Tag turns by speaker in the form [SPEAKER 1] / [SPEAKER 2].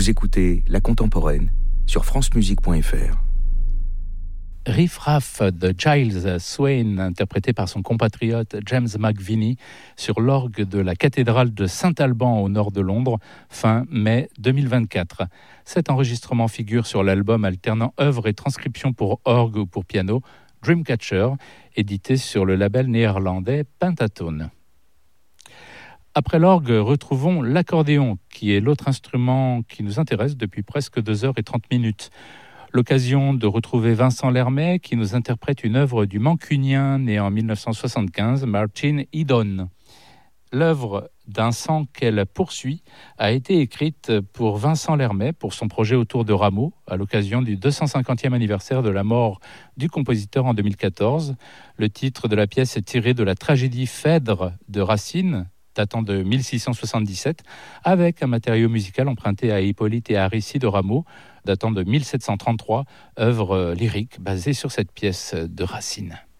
[SPEAKER 1] Vous écoutez La Contemporaine sur francemusique.fr.
[SPEAKER 2] Riff Raff de Giles Swain, interprété par son compatriote James McVinney, sur l'orgue de la cathédrale de Saint-Alban au nord de Londres, fin mai 2024. Cet enregistrement figure sur l'album alternant œuvres et transcriptions pour orgue ou pour piano, Dreamcatcher, édité sur le label néerlandais Pentatone. Après l'orgue, retrouvons l'accordéon, qui est l'autre instrument qui nous intéresse depuis presque 2h30. L'occasion de retrouver Vincent Lermet, qui nous interprète une œuvre du Mancunien né en 1975, Martin Eden. L'œuvre d'un sang qu'elle poursuit a été écrite pour Vincent Lermet pour son projet autour de Rameau, à l'occasion du 250e anniversaire de la mort du compositeur en 2014. Le titre de la pièce est tiré de la tragédie Phèdre de Racine, datant de 1677, avec un matériau musical emprunté à Hippolyte et à Aricie de Rameau, datant de 1733, œuvre lyrique basée sur cette pièce de Racine.